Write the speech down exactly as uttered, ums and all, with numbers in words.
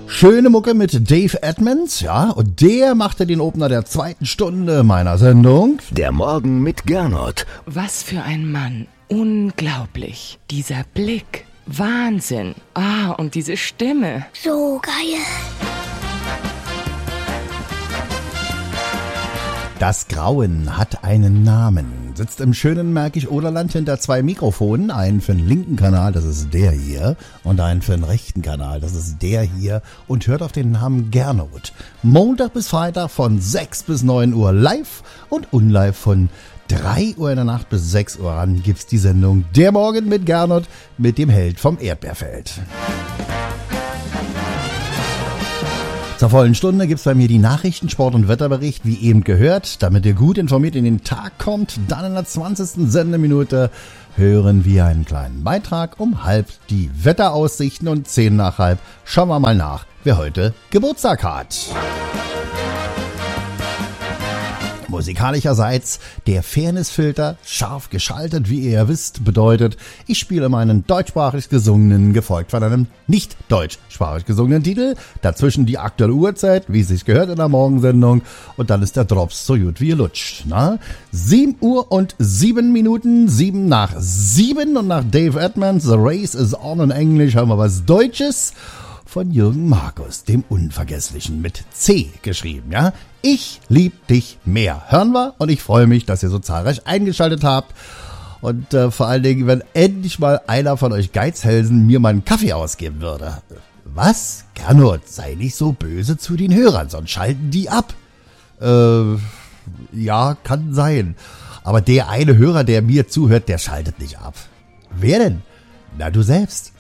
Schöne Mucke mit Dave Edmonds, ja, und der machte den Opener der zweiten Stunde meiner Sendung. Der Morgen mit Gernot. Was für ein Mann. Unglaublich. Dieser Blick. Wahnsinn. Ah, und diese Stimme. So geil. Das Grauen hat einen Namen. Sitzt im schönen Märkisch-Oderland hinter zwei Mikrofonen. Einen für den linken Kanal, das ist der hier. Und einen für den rechten Kanal, das ist der hier. Und hört auf den Namen Gernot. Montag bis Freitag von sechs bis neun Uhr live und unlive von drei Uhr in der Nacht bis sechs Uhr an gibt's die Sendung Der Morgen mit Gernot mit dem Held vom Erdbeerfeld. Zur vollen Stunde gibt's bei mir die Nachrichten, Sport und Wetterbericht, wie eben gehört. Damit ihr gut informiert in den Tag kommt, dann in der zwanzigsten Sendeminute hören wir einen kleinen Beitrag. Um halb die Wetteraussichten und zehn nach halb schauen wir mal nach, wer heute Geburtstag hat. Musikalischerseits der Fairnessfilter, scharf geschaltet, wie ihr ja wisst, bedeutet, ich spiele meinen deutschsprachig gesungenen, gefolgt von einem nicht deutschsprachig gesungenen Titel, dazwischen die aktuelle Uhrzeit, wie es sich gehört in der Morgensendung, und dann ist der Drops so gut wie ihr lutscht. Na? sieben Uhr und sieben Minuten, sieben nach sieben, und nach Dave Edmonds, The Race is on in Englisch, haben wir was Deutsches von Jürgen Markus, dem Unvergesslichen, mit C geschrieben, ja. Ich lieb dich mehr. Hören wir, und ich freue mich, dass ihr so zahlreich eingeschaltet habt. Und äh, vor allen Dingen, wenn endlich mal einer von euch Geizhälsen mir meinen Kaffee ausgeben würde. Was? Gernot, sei nicht so böse zu den Hörern, sonst schalten die ab. Äh, ja, kann sein. Aber der eine Hörer, der mir zuhört, der schaltet nicht ab. Wer denn? Na, du selbst.